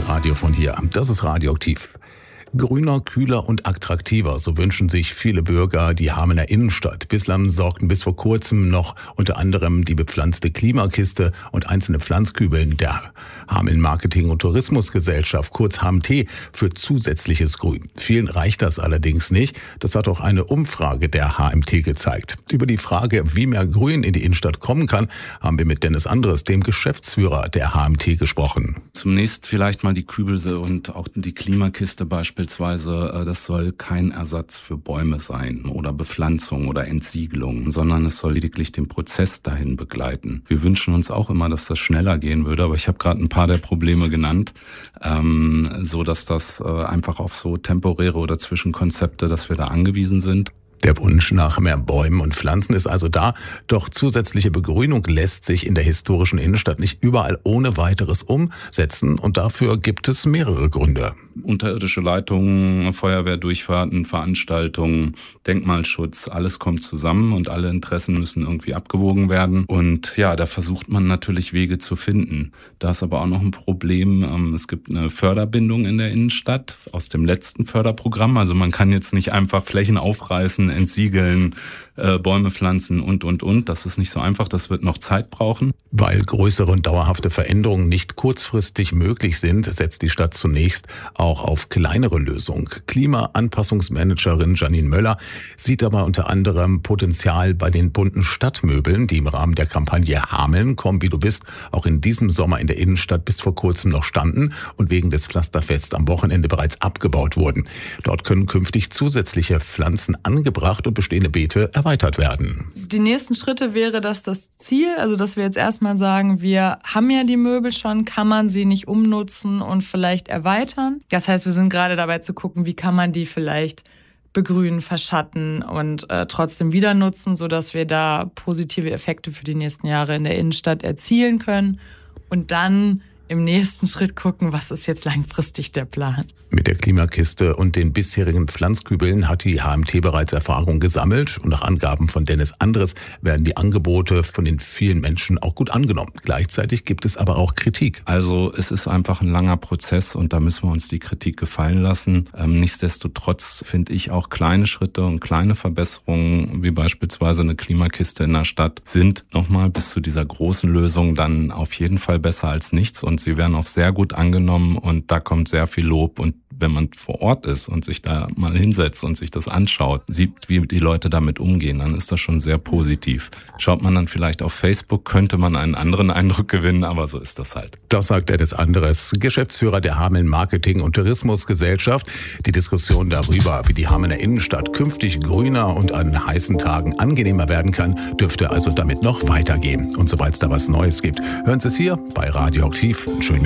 Lokalradio von hier. Das ist Radioaktiv. Grüner, kühler und attraktiver, so wünschen sich viele Bürger die Hamelner Innenstadt. Bislang sorgten bis vor kurzem noch unter anderem die bepflanzte Klimakiste und einzelne Pflanzkübeln der Hameln Marketing- und Tourismusgesellschaft, kurz HMT, für zusätzliches Grün. Vielen reicht das allerdings nicht. Das hat auch eine Umfrage der HMT gezeigt. Über die Frage, wie mehr Grün in die Innenstadt kommen kann, haben wir mit Dennis Andres, dem Geschäftsführer der HMT, gesprochen. Zunächst vielleicht mal die Kübel und auch die Klimakiste beispielsweise. Das soll kein Ersatz für Bäume sein oder Bepflanzung oder Entsiegelung, sondern es soll lediglich den Prozess dahin begleiten. Wir wünschen uns auch immer, dass das schneller gehen würde, aber ich habe gerade ein paar der Probleme genannt, so dass das einfach auf so temporäre oder Zwischenkonzepte, dass wir da angewiesen sind. Der Wunsch nach mehr Bäumen und Pflanzen ist also da, doch zusätzliche Begrünung lässt sich in der historischen Innenstadt nicht überall ohne weiteres umsetzen und dafür gibt es mehrere Gründe. Unterirdische Leitungen, Feuerwehrdurchfahrten, Veranstaltungen, Denkmalschutz, alles kommt zusammen und alle Interessen müssen irgendwie abgewogen werden. Und ja, da versucht man natürlich Wege zu finden. Da ist aber auch noch ein Problem. Es gibt eine Förderbindung in der Innenstadt aus dem letzten Förderprogramm. Also man kann jetzt nicht einfach Flächen aufreißen, entsiegeln, Bäume pflanzen und. Das ist nicht so einfach, das wird noch Zeit brauchen. Weil größere und dauerhafte Veränderungen nicht kurzfristig möglich sind, setzt die Stadt zunächst auch auf kleinere Lösungen. Klimaanpassungsmanagerin Janine Möller sieht dabei unter anderem Potenzial bei den bunten Stadtmöbeln, die im Rahmen der Kampagne Hameln, komm wie du bist, auch in diesem Sommer in der Innenstadt bis vor kurzem noch standen und wegen des Pflasterfests am Wochenende bereits abgebaut wurden. Dort können künftig zusätzliche Pflanzen angebracht und bestehende Beete erweitert werden. Die nächsten Schritte wäre das Ziel, also dass wir jetzt erstmal sagen, wir haben ja die Möbel schon, kann man sie nicht umnutzen und vielleicht erweitern? Das heißt, wir sind gerade dabei zu gucken, wie kann man die vielleicht begrünen, verschatten und trotzdem wieder nutzen, sodass wir da positive Effekte für die nächsten Jahre in der Innenstadt erzielen können und dann im nächsten Schritt gucken, was ist jetzt langfristig der Plan. Mit der Klimakiste und den bisherigen Pflanzkübeln hat die HMT bereits Erfahrung gesammelt und nach Angaben von Dennis Andres werden die Angebote von den vielen Menschen auch gut angenommen. Gleichzeitig gibt es aber auch Kritik. Also es ist einfach ein langer Prozess und da müssen wir uns die Kritik gefallen lassen. Nichtsdestotrotz finde ich auch kleine Schritte und kleine Verbesserungen, wie beispielsweise eine Klimakiste in der Stadt, sind nochmal bis zu dieser großen Lösung dann auf jeden Fall besser als nichts und sie werden auch sehr gut angenommen und da kommt sehr viel Lob und wenn man vor Ort ist und sich da mal hinsetzt und sich das anschaut, sieht, wie die Leute damit umgehen, dann ist das schon sehr positiv. Schaut man dann vielleicht auf Facebook, könnte man einen anderen Eindruck gewinnen, aber so ist das halt. Das sagt Dennis Andres, Geschäftsführer der Hameln Marketing- und Tourismusgesellschaft. Die Diskussion darüber, wie die Hamelner Innenstadt künftig grüner und an heißen Tagen angenehmer werden kann, dürfte also damit noch weitergehen. Und sobald es da was Neues gibt, hören Sie es hier bei Radioaktiv. Schön